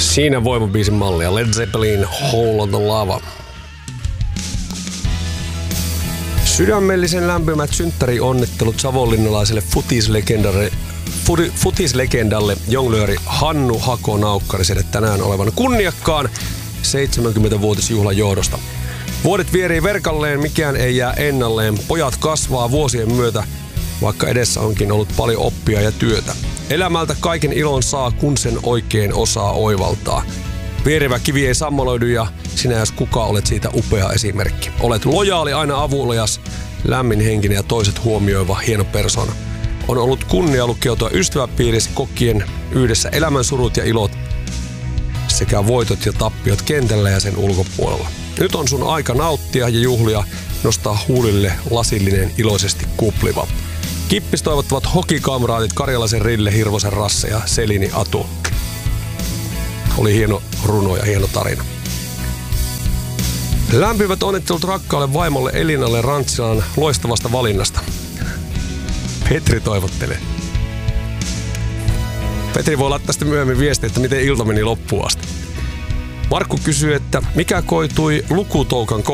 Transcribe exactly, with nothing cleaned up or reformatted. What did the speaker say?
Siinä voimabiisin mallia. Led Zeppelin Hole on the Lava. Sydämellisen lämpimät synttärionnittelut savonlinnalaiselle futislegendalle, futislegendalle jonglööri Hannu Hako-Naukkariselle tänään olevan kunniakkaan seitsemänkymmenvuotisjuhlan johdosta. Vuodet vierii verkalleen, mikään ei jää ennalleen. Pojat kasvaa vuosien myötä, vaikka edessä onkin ollut paljon oppia ja työtä. Elämältä kaiken ilon saa, kun sen oikein osaa oivaltaa. Vierivä kivi ei sammaloidu ja sinä jos kuka olet siitä upea esimerkki. Olet lojaali, aina avulias, lämminhenkinen ja toiset huomioiva hieno persona. On ollut kunnia lukeutua ystäväpiirissä kokien yhdessä elämän surut ja ilot sekä voitot ja tappiot kentällä ja sen ulkopuolella. Nyt on sun aika nauttia ja juhlia, nostaa huulille lasillinen iloisesti kupliva. Kippis toivottavat hokikamraatit Karjalaisen Rille, Hirvosen Rasse ja Selini Atu. Oli hieno runo ja hieno tarina. Lämpimät onnittelut rakkaalle vaimolle Elinalle Rantsilan loistavasta valinnasta. Petri toivottelee. Petri voi laittaa sitten myöhemmin viestiä, että miten ilta meni loppuun asti. Markku kysyy, että mikä koitui lukutoukan